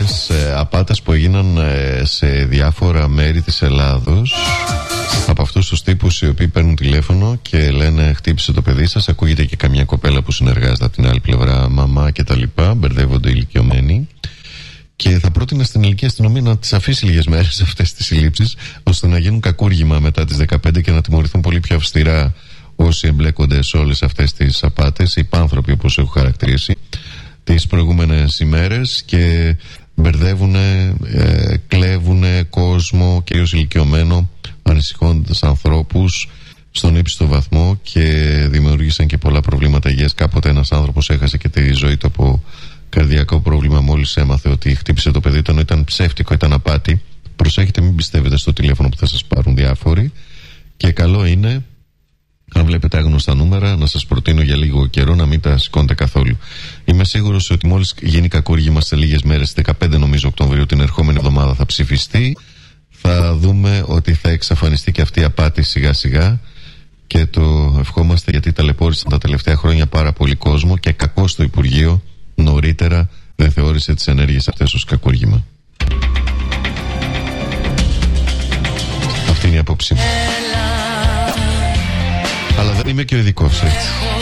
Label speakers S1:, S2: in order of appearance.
S1: πολλές απάτες που έγιναν σε διάφορα μέρη της Ελλάδος από αυτούς τους τύπους οι οποίοι παίρνουν τηλέφωνο και λένε χτύπησε το παιδί σας. Ακούγεται και καμιά κοπέλα που συνεργάζεται από την άλλη πλευρά, μαμά και τα λοιπά. Μπερδεύονται ηλικιωμένοι. Και θα πρότεινα στην ελληνική αστυνομία να τις αφήσει λίγες μέρες αυτές τις συλλήψεις, ώστε να γίνουν κακούργημα μετά τις 15 και να τιμωρηθούν πολύ πιο αυστηρά όσοι εμπλέκονται σε όλες αυτές τις απάτες, οι πάνθρωποι όπως έχω χαρακτηρίσει τις προηγούμενες ημέρες και μπερδεύουνε, κλέβουνε κόσμο, κυρίως ηλικιωμένο, ανησυχώντας ανθρώπους στον ύψιστο βαθμό και δημιούργησαν και πολλά προβλήματα υγείας. Κάποτε ένας άνθρωπος έχασε και τη ζωή του από καρδιακό πρόβλημα μόλις έμαθε ότι χτύπησε το παιδί του, ενώ ήταν ψεύτικο, ήταν απάτη. Προσέχετε, μην πιστεύετε στο τηλέφωνο που θα σας πάρουν διάφοροι. Και καλό είναι, αν βλέπετε άγνωστα νούμερα, να σας προτείνω για λίγο καιρό να μην τα σηκώνετε καθόλου. Είμαι σίγουρος ότι μόλις γίνει κακούργημα σε λίγες μέρες, 15 νομίζω Οκτωβρίου, την ερχόμενη εβδομάδα θα ψηφιστεί, θα δούμε ότι θα εξαφανιστεί και αυτή η απάτη σιγά σιγά. Και το ευχόμαστε, γιατί ταλαιπώρησαν τα τελευταία χρόνια πάρα πολύ κόσμο και κακώς το Υπουργείο νωρίτερα δεν θεώρησε τις ενέργειες αυτές ως κακούργημα. Αυτή είναι η απόψη μου. Αλλά δεν είμαι και ο ειδικός, έτσι.